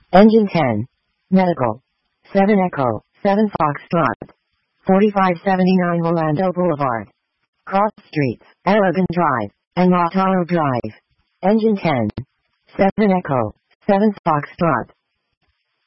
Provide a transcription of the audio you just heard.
Engine 10. Medical. 7 Echo, 7 Foxtrot. 4579 Orlando Boulevard. Cross Streets, Aragon Drive, and Lautaro Drive. Engine 10. 7 Echo, 7 Foxtrot.